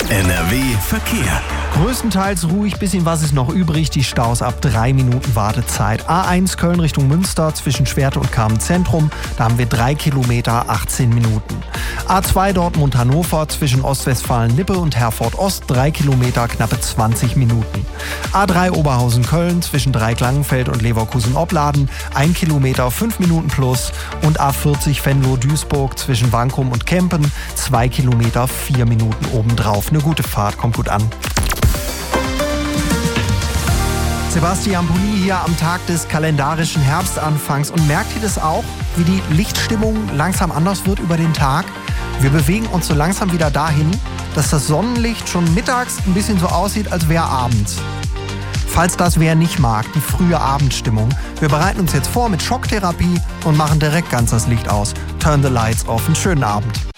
NRW Verkehr. Größtenteils ruhig, bisschen was ist noch übrig. Die Staus ab 3 Minuten Wartezeit. A1 Köln Richtung Münster zwischen Schwerte und Kamen Zentrum. Da haben wir 3 Kilometer, 18 Minuten. A2 Dortmund-Hannover zwischen Ostwestfalen-Lippe und Herford-Ost 3 Kilometer, knappe 20 Minuten. A3 Oberhausen-Köln zwischen Dreiecklangenfeld und Leverkusen-Opladen 1 Kilometer, 5 Minuten plus. Und A40 Venlo-Duisburg zwischen Wankum und Kempen 2 Kilometer, 4 Minuten obendrauf. Eine gute Fahrt, kommt gut an. Sebastian Pulli hier am Tag des kalendarischen Herbstanfangs. Und merkt ihr das auch, wie die Lichtstimmung langsam anders wird über den Tag? Wir bewegen uns so langsam wieder dahin, dass das Sonnenlicht schon mittags ein bisschen so aussieht, als wäre abends. Falls das wer nicht mag, die frühe Abendstimmung. Wir bereiten uns jetzt vor mit Schocktherapie und machen direkt ganz das Licht aus. Turn the lights off. Einen schönen Abend.